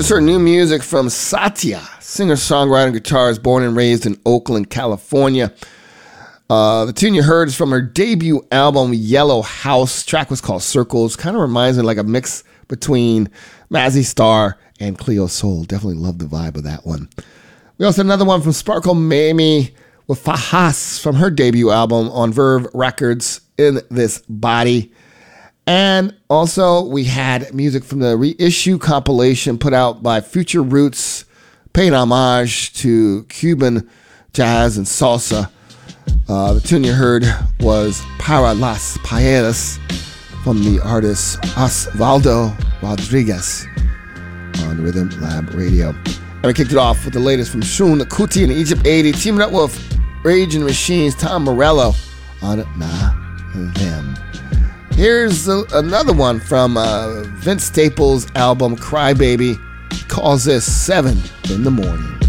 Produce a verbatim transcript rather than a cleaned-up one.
heard new music from Satya, singer-songwriter and guitarist born and raised in Oakland, California. Uh, the tune you heard is from her debut album, Yellow House. The track was called Circles. Kind of reminds me like a mix between Mazzy Star and Cleo Soul. Definitely love the vibe of that one. We also had another one from Sparkle Mamie with Fahas from her debut album on Verve Records, In This Body. And also we had music from the reissue compilation put out by Future Roots, paying homage to Cuban jazz and salsa. Uh, the tune you heard was Para las Paellas from the artist Osvaldo Rodriguez on Rhythm Lab Radio. And we kicked it off with the latest from Shun Kuti and Egypt eighty, teaming up with Rage and Machine's Tom Morello on Nah Them. Here's a, another one from uh, Vince Staples' album Cry Baby. He calls this seven in the Morning.